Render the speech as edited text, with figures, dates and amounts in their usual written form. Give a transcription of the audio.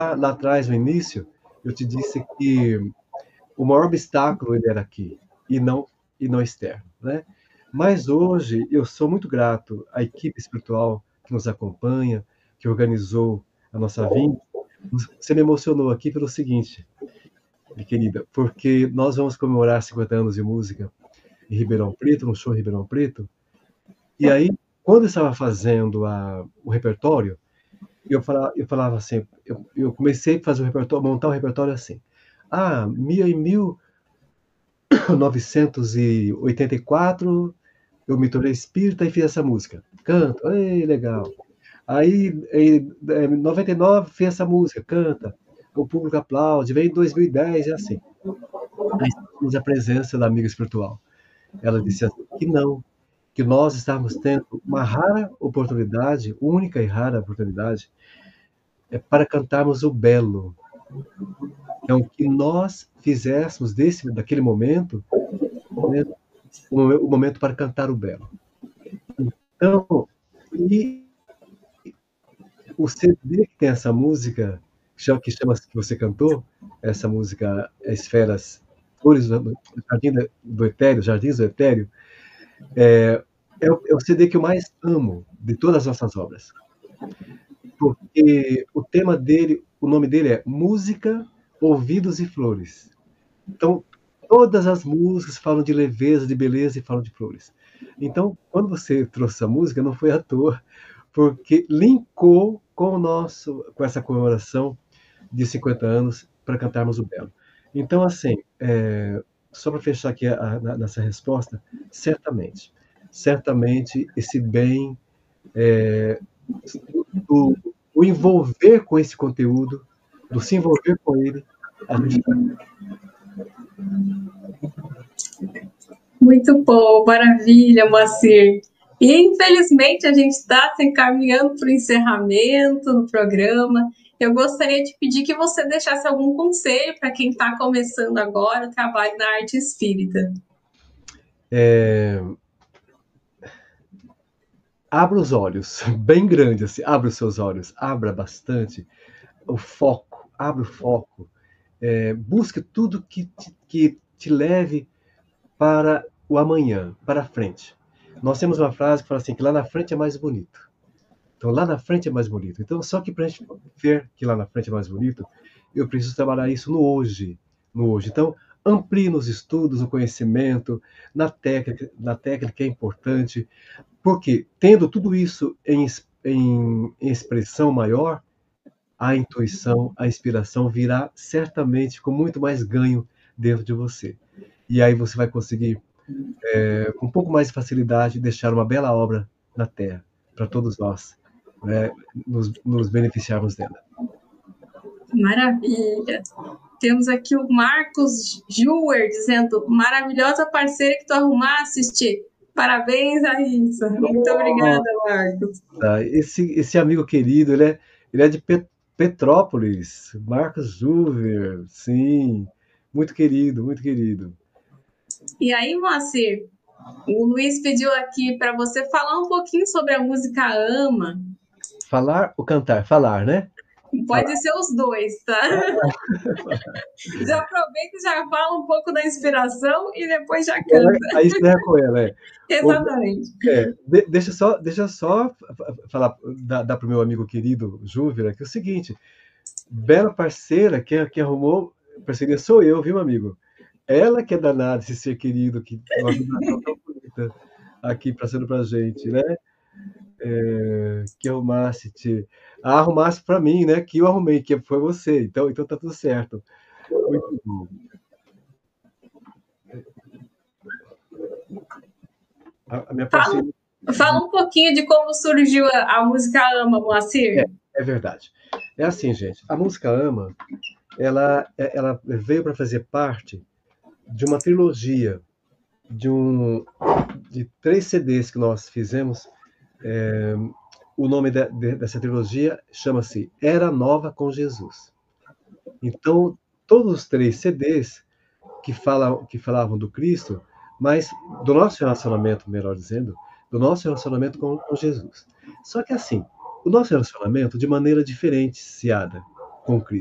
lá atrás, no início, eu te disse que o maior obstáculo ele era aqui, e não externo, né? Mas hoje eu sou muito grato à equipe espiritual que nos acompanha, que organizou a nossa vinda. Você me emocionou aqui pelo seguinte, minha querida, porque nós vamos comemorar 50 anos de música em Ribeirão Preto, no show em Ribeirão Preto, e aí, quando eu estava fazendo o repertório, eu falava assim, eu comecei a fazer o repertório, montar o repertório assim. Em 1984, eu me tornei espírita e fiz essa música. Canto, ei, legal. Aí, em 99, fiz essa música, canta. O público aplaude. Vem em 2010, é assim. Aí sentimos a presença da amiga espiritual. Ela disse assim, que não, que nós estávamos tendo uma rara oportunidade, única e rara oportunidade, para cantarmos o belo. Então, que nós fizéssemos daquele momento, né, o momento para cantar o belo. Então, e o CD que tem essa música, que chama que você cantou, essa música Esferas, Flores do Jardim do Etéreo, Jardins do Etéreo, é o CD que eu mais amo de todas as nossas obras. Porque o tema dele, o nome dele é Música, Ouvidos e Flores. Então, todas as músicas falam de leveza, de beleza e falam de flores. Então, quando você trouxe essa música, não foi à toa, porque linkou com essa comemoração de 50 anos para cantarmos o Belo. Então, assim, só para fechar aqui nessa resposta, certamente esse bem, do, do envolver com esse conteúdo, do se envolver com ele, a gente Muito bom, maravilha, Moacir. E, infelizmente, a gente está se encaminhando para o encerramento do programa. Eu gostaria de pedir que você deixasse algum conselho para quem está começando agora o trabalho na arte espírita. Abra os olhos, bem grande assim, abra os seus olhos, abra bastante o foco, abra o foco, busque tudo que te leve para o amanhã, para a frente. Nós temos uma frase que fala assim, que lá na frente é mais bonito. Então, lá na frente é mais bonito. Então, só que para a gente ver que lá na frente é mais bonito, eu preciso trabalhar isso no hoje. No hoje. Então, amplie nos estudos, no conhecimento, na técnica é importante, porque tendo tudo isso em expressão maior, a intuição, a inspiração virá certamente com muito mais ganho dentro de você. E aí você vai conseguir, com um pouco mais de facilidade, deixar uma bela obra na Terra, para todos nós, né, nos beneficiarmos dela. Maravilha. Temos aqui o Marcos Juer dizendo, maravilhosa parceira que tu arrumaste. Parabéns, Raíssa. Muito obrigada, Marcos. Esse amigo querido, ele é de Petrópolis, Marcos Juver, sim, muito querido, muito querido. E aí, Moacir, o Luiz pediu aqui para você falar um pouquinho sobre a música Ama. Falar ou cantar? Falar, né? Pode ser os dois, tá? Já aproveita e já fala um pouco da inspiração e depois já canta. Aí encerra com ela, Exatamente. Deixa só falar, dar para o meu amigo querido Júvera, que é o seguinte, bela parceira, que arrumou parceria sou eu, viu, amigo? Ela que é danada, esse ser querido, que uma vibração tão bonita aqui passando pra gente, né? Que arrumasse para mim, né? Que eu arrumei, que foi você. Então tá tudo certo. Muito bom. A minha parceira... Fala um pouquinho de como surgiu a música Ama, Moacir. É verdade. É assim, gente. A música Ama, ela veio para fazer parte de uma trilogia de 3 CDs que nós fizemos. O nome dessa trilogia chama-se Era Nova com Jesus. Então, todos os 3 CDs que falavam do Cristo, mas do nosso relacionamento, melhor dizendo, do nosso relacionamento com Jesus. Só que assim, o nosso relacionamento de maneira diferenciada. com Cristo.